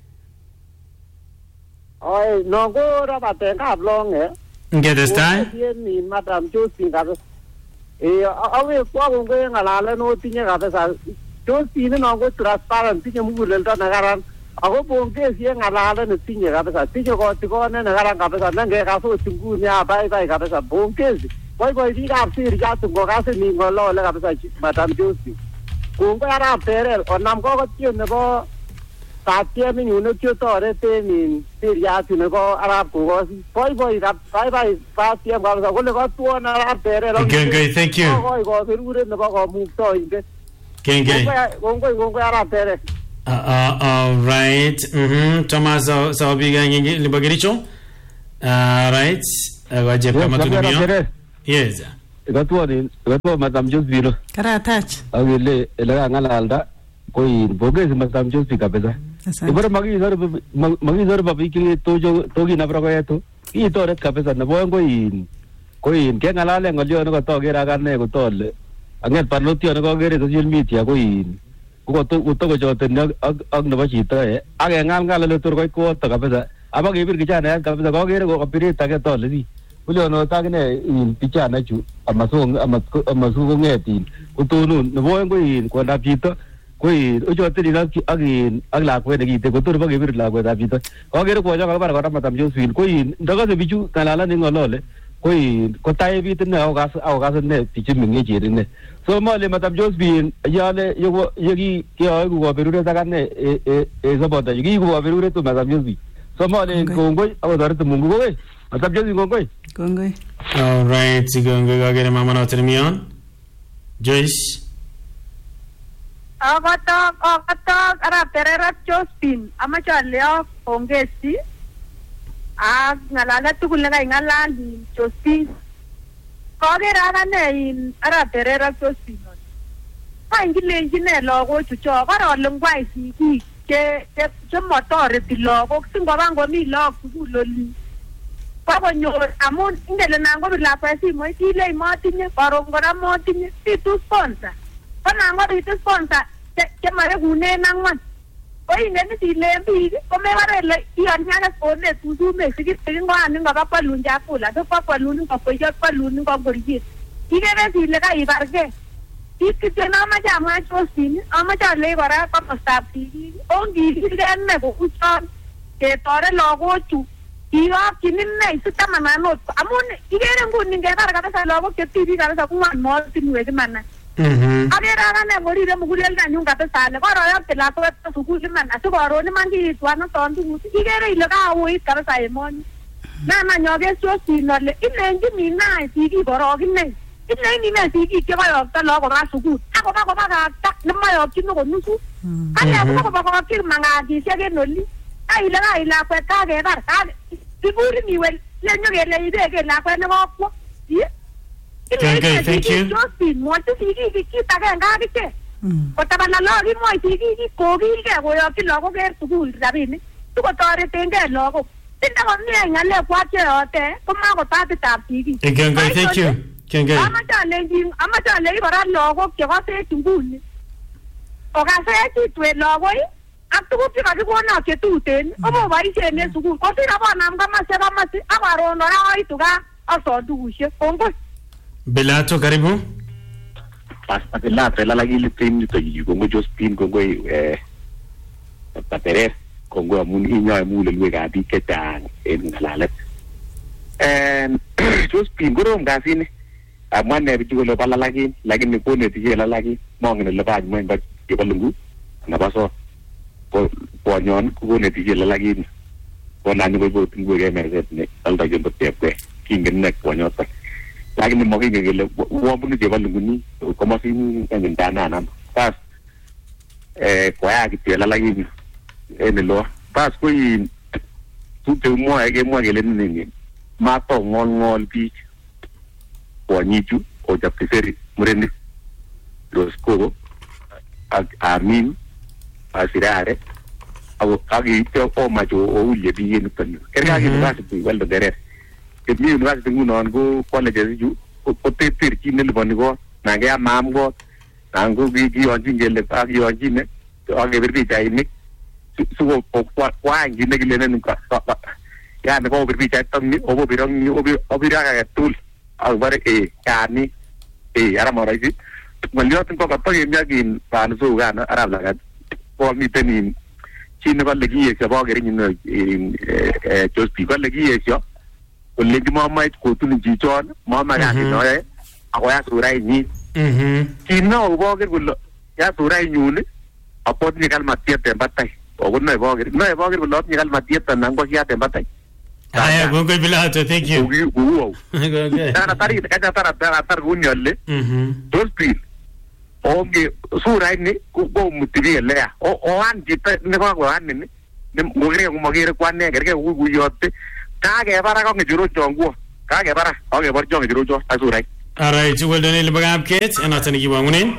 Oi, no go rabatengab longe. Ngetestai? Ni Madam Josephine kabisa. Awe kwa kongoi ngalalen otinye kabisa. Josephine no go transparent tinye muguleldo nekaran. Ako pongezi ngalalen netinye kabisa. Tinye kotikone nekaran kabisa. Nengekas ot nguni abaibai kabisa. Pongezi. Boiboi biikab Siriat ngokasin ni ngolole kabisa Madam Josephine. Kongoi arap Terel onam kokotien nebo Tatiem nyune kyotoreten in Siriat nebo arap Kokosi. Boiboi baibai Tatiem kabisa kole katuon arap Terel. Okay, thank you. Kongoi koberuret nebo komuktoindet. Kengei. Kongoi arap Terel. All right. Thomas Sawabiga ngingi libagiricho. Right. Waje kama tunimio. Yes. Ikatuwa Madam Josephine. Karatach. Agile ilaga ngalalda koi bogezi Madam Josephine kabisa. Ibara magizor babi kile togi nabra yetu. Hii toret kabisa na boyo koi ke ngalale ngolio no togera kanne ko tole. Anget parlotio no gere social media koi ko to joten ak nebo chito ak ngalale tor koi ko to kabisa. Aba gebir kijana kabisa ko gere ko kapirita ke tole di. Ulio no tagne in pichana chu amasugo ngetin utunun no boyo ko ndap chito koi ujotiri ak lakwe nekite kotor ba gebir lakwe dap chito ko gere ko ja bara Madam Josephine koi ndaga se bichu kalala ni ngolole koi ko tai bit ne au gas ne pichu minge jeri ne so mole Madam Josephine yale yogi ke ay ko berure daga ne zabota yogi ko berure to Madam Josephine so mole kongoi au dar to mungu koi Madam Josephine kongoi. All right, sigongoi gagere mama na termion. Joyce. Akatok arap Tererap Josephine amache aleo pongezi ak ngalalet tugul nekaingalal Josephine. Kaker akane in arap Tererap Josephine. Kilenjin ne lagochu cho karole ngwai sigik chemotoreti lagok singoba ngomi lagok sukul oli. Pakonyor amun ingele nango lakwet simoit ile motinye karon kora motinye situ sponsor. Nango bitu sponsor chemarekune angwan. Koingen isilen biik komebarele iyonyane sponsor tusume sikit ngoani ngoba kwalun chakula kwalun ngokoyo kwalun ngongoriet. Ikere sile kaibarge. Kityo namache amwa Josephine amache alei kora komostab sigik ongikilgen ne kouchon ketore lagochu iyokyin ine sitamananot amun ikere nguni ngebar kabisa lagok chetibik kabisa kungwan mootinwek imana. Akere akane korire muguleldanyu kabisa ale koroyokte lakwet sukul iman asikoron iman kiitwan oton tuguk ikere ile kauit kabisa emoni. Nananyoke Josephine ale ilenjin inai sigik korok ine. Ine sigik chekoyokto lagok koba sukul akoba kobakakta nemoyokyin okot nusu. Ane koba kokokir mang'atisiek en oli. Kaile lakwet kakebar Sikurin iwe lenyo kele ibeke lakwet nekokwo. Okay, thank you. Josephine mwochi sigik kit agenge akichek. Kotabana lagok imwoi sigik kokilgei koyokyin lagok en sukul rabinik sikotoretengei lagok. Tinda komie ng'alekwak cheyote komakotatitab sigik. Okay, thank you. Amache alenji kora lagok chekosech nguni. Okasech itwe lagok ak tuguk chekakikono chetuten omoboisien en sukul kosir abonam komasi ak karon kora aitu gaa ason tugusiek kongoi. Belato karibu. Pasta Belato lalagili nito kongoi Josephine kongoi Taterer kongoi amun inyoe mulelwekab biik chechang en ngalalet. Josephine korom kasini amwa ne bichu kole bo lalagin lakini konetiche lalagin mongen ole bach mwen ba chebo lungu nebo sot. Ponyon konetiche lalagin konani koibot ngwek emeset ne alda jombo tepkwe kingen nek ponyoto. Lakini mokingen kele wabunu chebo lunguni komosin en ndananam. Pas kwaya kityo lalagin en lo. Pas koi tute mwoe kele nini mato ngol biik ponyichu ochapti seri murenik Roskogo ak Amin asirare ak ityo omacho oulye biik niton. Kerga university weldo deret. Kemi university ngunon ko colleges chu ko terterchin neliponi kot nangea maam kot Ango kiyonjin kele kiyonjin akebir pichainik siko kwany kit nekilenen yani kobir pichait tokni obobir ake tugul akobore yani ara moroisi ng'oliotin ko katokemi ak in Panusugan arap Lagat komiten in chi nekole kiyesyo bokerenyin Jospin kole kiyesyo kolenji momoe kotunin chichon momoe kasit noyoe akoya surainyin chi neo boker kole ya surainyun apotinye kalmatiet en batai okonoe boker kole atinye kalmatiet anan ko kiat en batai. Aya gongo Pilato, thank you. Wow. Tar kunyole. Jospin onge suraini komuti biik elea oan chito nekakoanin ngokere komokere kwane kerke kuyote kakebara ko ngechirochon kuo kakebara akebor chon ngechirochon ak surait. Alright, well done ile bagap ket enoton kiwangunen.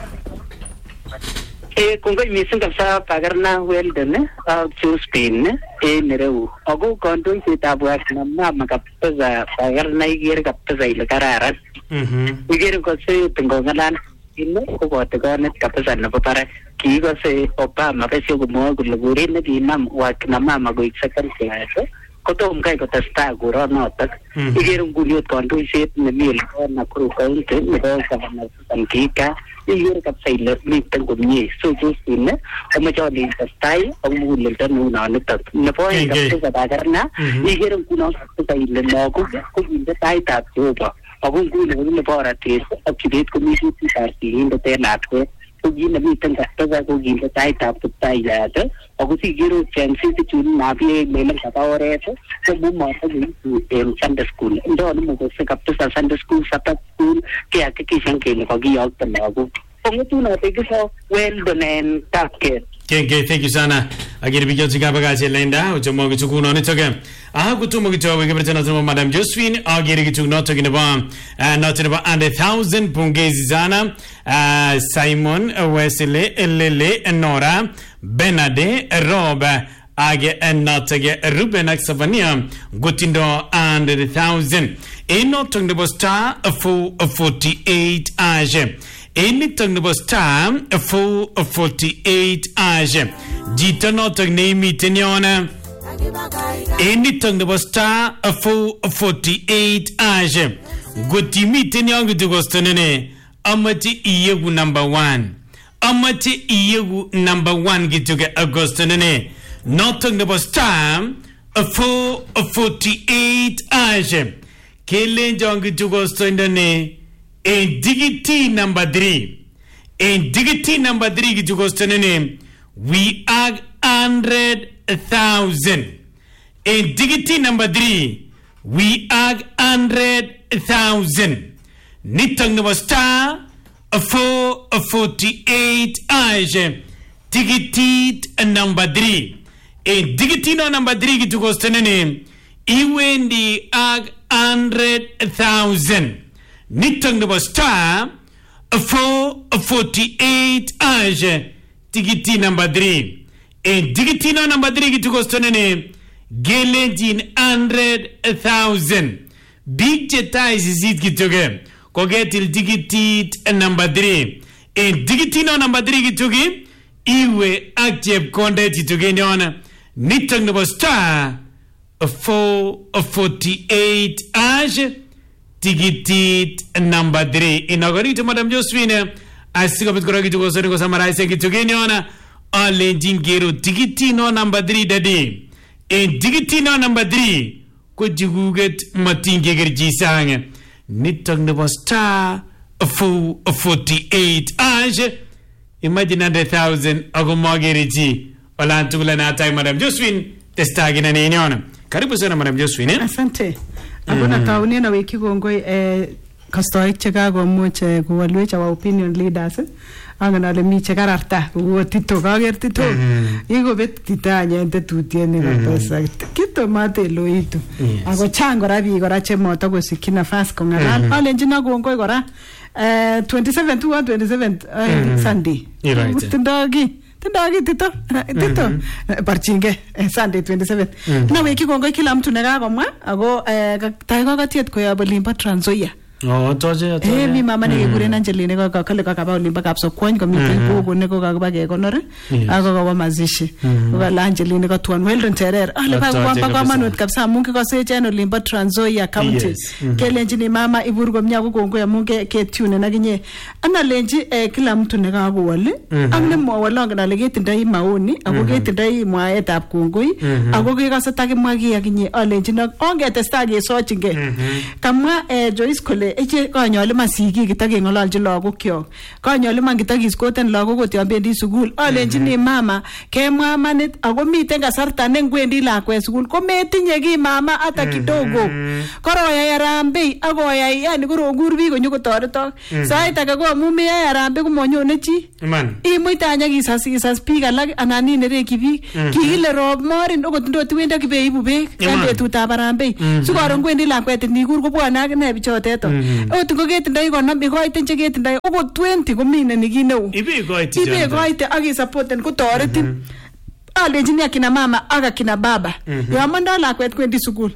Kongoi mising kabisa Pakarna Weldon ak Jospin nereu ako kandoisetab mama kabisa Pakarna ikere kabisa ile kararan. Ikere kose ngong'alal ino koboto konet kabisa nebo barak kiikose Obama besyo komwoe kole kuret nekinam wakina mama koik second class kotom kai kotestai koronotok. Ikere nguni ot kandoiset nemi Nakuru County nebo Governor Susan Kika ikere kabisa ile miten komie so Jospin komoche ole testai ak muguleldo neunonitok nebo oeng kabisa Pakarna ikere nguno kabisa ile lagok kokinde taitab Jehova ako nguni kokile borotet ak chibet komi sutitab sigindet en lakwet ko kit nemiten kabisa ko kinde taitab kiptayat ako sikere chances chun mabie melen kaba oret ko mumoto koitu en Sunday school ndoni mokose kabisa Sunday school Sabbath school kehakikishan kele kakiyokto lagok kongetunote kiso Weldon en Tapket. Kenge, thank you sana. Agiri bigyo chikabagache lenda uchomo kichukuno nitoke. Kutumo kichowe kibretana tumo Madam Jospin agiri kichukunoto kineba noto neba and 1,000 pongezi sana. Simon Wesley Lele Nora Benade Rob age notage Ruben Aksavania Gutindo and 1,000. Enoto neba star 448 age. Anything the star 448 age. Jita notok name teniona. Anything the star 448 age. Guti miteniong to gostonene. Amati iegu number 1. Amati iegu number 1 get to get Agostonene. Nothing the star 448 age. Killing jong to gostonene. In dignity number 3. In dignity number 3 to go to the name. We are 100,000. In dignity number 3. We are 100,000. Nitang number star 448 age. Dignity number 3. In dignity number 3 to go to the name. Even the 100,000. Nitang the star 448 age. Tigiti number 3. And digiti number 3 to go to name. Gelejin 100,000. Big jeta is it gitoge. Go get till digiti number 3. And digiti number 3 gitoge. Iwe active content to gain on. Nitang the star 448 age. Tigitit number 3. Inaugurito Madam Jospin. Asiko bitkoragi to go summarize it to Geniona. All engine gero tigitino number 3 daddy. And tigitino number 3. Could you get Matinge Gergisang? Nitong the star 448 age. Imagine 100,000 Agomagerici. Olantula Nata Madam Jospin. Testagin and Eniona. Karibu sana Madam Jospin. Asante. Abuna tauni na wiki gongoi kastoik chekakomuch kowalwech our opinion leaders anganale mi chekararta ko tito kager tito ikobet titanye tetutiet ne kabisa kito mate loitu ako chang kora biik kora chemoto kosikyi nafas kongalal alenjina kongoi kora 27 to 27 Sunday Tindagi tito barchinge Sunday 27 na wiki kongoi kila mtu nekakomwa ako taiko katiet koyob Olimpo Trans Nzoia toje mi mama nekekuren Angeline kale kakaba olimbo Kapsokwony komiten gogo nekokakiba kekonor ako kawa mazishi kokale Angeline kotwon Weldon Terer ale ba kamanut kabisa amun kikosech en olimbo Trans Nzoia County kelenjini mama ibur komie ako kongoi amun ketune nakinye analenji kila mtu nekakowol ak nemwowolongen ale ketindoi maoni ako ketindoi mwaetab kongoi ako kekose takimwa ki akinye alenjini ongetestai kesochingei kamwa Joyce kole eche konyolu masikik kitakeng'ololji lagokyok konyolu man kitakiskoten lagok ot yon bendi sukul alenjini mama kemwa manit ako miten kasarta nengwendi lakwet sukul kometinye ki mama hata kidogo koroyai harambee akoyai yani korokur biik konyokotoretok sait age ko amu meyai harambee komonyone chi imuite anyakisas biik alak anan inerekyi biik kikile rob morin okot ndot iwendi akibeibu beek en betutab harambee sikoron kwendi lakwet nikur kobwone akine bichoteto ot ngoketindoi konom ikoiten cheketindoi okot 20 komineni kit neu ibekoite akisupporten kotoretin alenjini akina mama ak akina baba yon mondoi lakwet kwendi sukul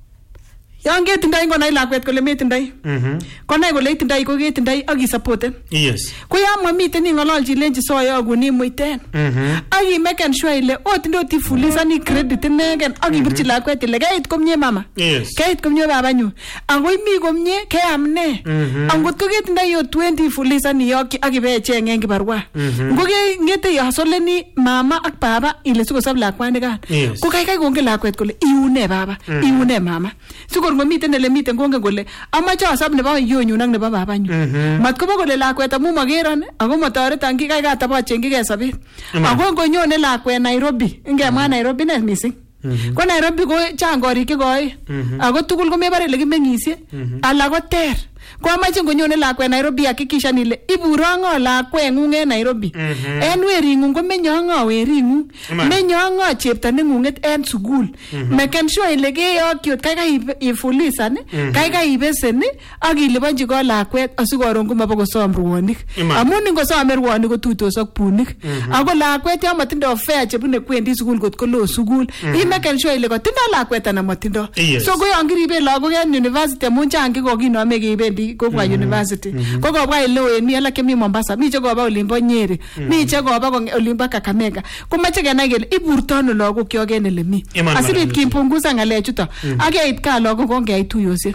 yon ketindoi konai lakwet kole metindoi konai kole itindoi ko ketindoi akisupporten ko yon momiten ing'ololji ilenji soyogun imuiten akimeken sure ile ot ndot ifulizani credit inegen akibirchi lakwet ile keit komie mama keit komie babanyun ako imi komie keam ne angot ko ketindoi ot 20 ifulizani iyokyi akibecheng en kibarua ngo ngete yasoleni mama ak baba ile sikosob lakwanikan ko kaikai kongen lakwet kole iune baba iune mama sikor ngomiten ele miten kongen kole amache asab nebo yonyun ak nebo babanyun matkobo kole lakwet amu makeron ako motoreton ki kaikai atabachengchigei sobet ako ngonyone lakwet Nairobi ngemwa Nairobi ne missing ko Nairobi ko chang korik chekoi ako tugul komebare ile kimeng'isie ala ko ter ko amache ngonyone lakwet Nairobi hakikishan ile iburong'o lakweng'ung en Nairobi en wering'ung komenye ng'o wering'ung menye ng'o chepto neng'ung'et en sukul maken sure ile keyokyi ot kaikai ifulisan kaikai ibesen ak iliponji ko lakwet asikoron komabokosom ruonik amun ingosome ruonik kotuitos ak bunik ako lakwet yon matindoi fare chebune kwendi sukul kot kolo sukul imaken sure ile kotindoi lakwet anan matindoi so ko yon kiribe lagok en university amun chang kikokinome keibendi kobwa university ko kobwa ile mi alak kemi Mombasa mi che koba olimbo Nyeri mi che koba olimbo Kakamega komache kenai kele iburtono lagok kyok en ele mi asibit kimpunguza ngalechuto akeit ka lagok kongeyai tuyosiek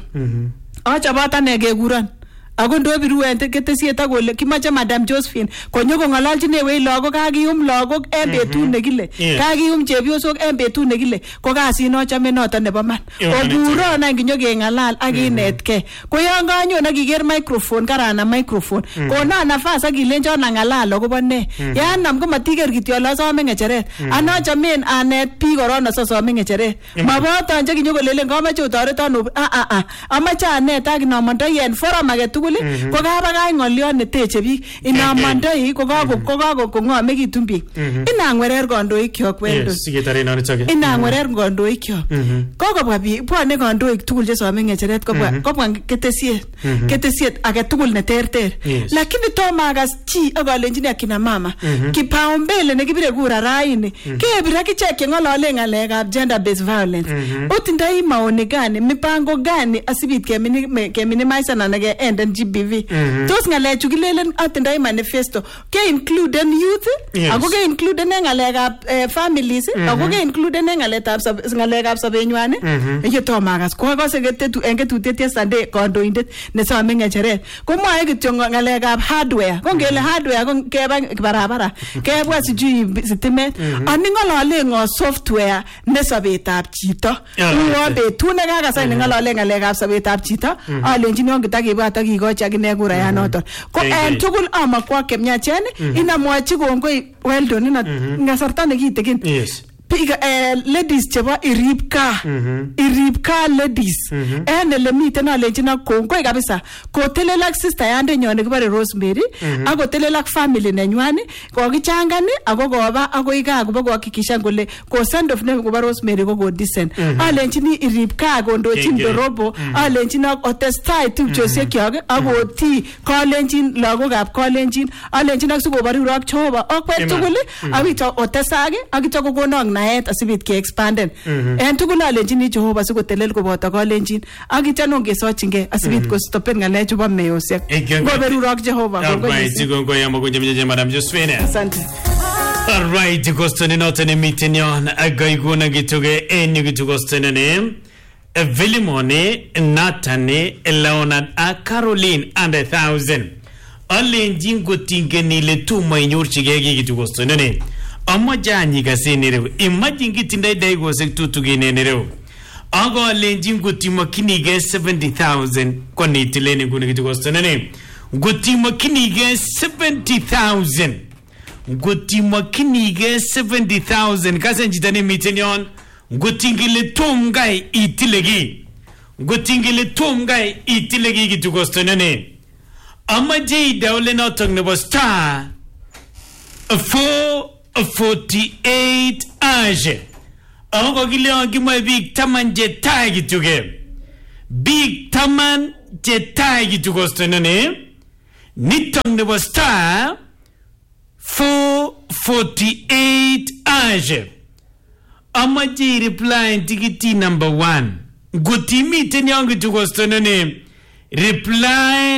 achobot ane kekuron ako ndobiru en ketesiet akole kimache Madam Josephine konyo kong'ololchinewech lagok kakiyum lagok en betut nekile kakiyum chepyosok en betut nekile ko kasit nochome noton nebo man oburon any kinyokeng'alal ak inetkei ko yon kanyon akiker microphone karana microphone konon nafas akilenchon ang'alal akobo ne yanam ko matiker kityo ole asome ng'echeret anochomen anet biik korong asosome ng'echeret maboton chekinyokolelen kamache otoreton amache anet ak inomondoi en forum agetugul ko kabakach ng'oliot neteche biik inamandoi ko kakong'omekitun biik inang'werer kandoikyok Weldon inang'werer kandoikyok kokobwa biik bwone kandoik tugul chesome ng'echeret kobwa ketesiet agetugul neterter lakini tomo akas chi akalenjini akina mama kipaumbele nekibire kura raini kebir akichek cheng'olole ng'alekab gender based violence otindoi maoni gani mipango gani asibit keminimize anan keenden GBV tos ng'alechu kilelen atindoi manifesto ke includen youth ako ke includen en ng'alekab families ako ke includen en ng'alekab sobenywan yetomo akas ko akose en ketutiet yesterday kandoindet nesome ng'echeret komwoe kityo ng'alekab hardware ko ngele hardware ko keba barabara kebwa sijui sitimet ani ng'olole ng'o software ne sobetab chito uwo betut nekakasai ng'olole ng'alekab sobetab chito alenjini yon kitakibwat akikochi akine kurayanoton ko en tugul amakwok kemyachen inamwochi kongoi Weldon kasarta nekitikin ladies chebo irib ka ladies en ele miten alenjin ak kongoi kabisa kotelel ak sister yandenyon nekibore Rosemary ak kotelel ak family nenywan kokichangan ako koba akoi kaa kobo kuhakikishan kole ko send off nebo Rosemary ko decent alenjini irib ka kondochin Dorobo alenjin ak otestai tupchosiekyok ak oti kalenjin lagokab kalenjin alenjin ak sikoboru ak Jehova akwet tugul ak ito otesak ak ito kokonok naet asibit ke expanden en tugul alenjini Jehova sikotelel koboto kalenjin ak ityan ongesochingei asibit ko stopen ngalechu bo meosiek ngoberurok Jehova kongoye Madam Josephine. Asante. All right, kostone note ne meeting yon agaiguna gituge enyu gitugostone ne Vilimone Natane Leonard a Caroline and 1,000 Alenjin gotingeni le tuma inyorchige gitugostone ne amajani gasenere imagine gitindai dai gosek tutugene nereo ago alenjin gotimo kinige 70,000 konitilene guna gitugostone ne gotimo kinige 70,000 Gotimo kinige 70,000 kasenjitane mitenion gotingile tumgai itilegi gitugostonene amaje dawle notong nebo star 448 age ago gile ngimo big taman je tagi tuge big taman je tagi gitugostonene nitong nebo star 448 age amaji reply tikiti number 1 gutimi tenyongi tukostonene reply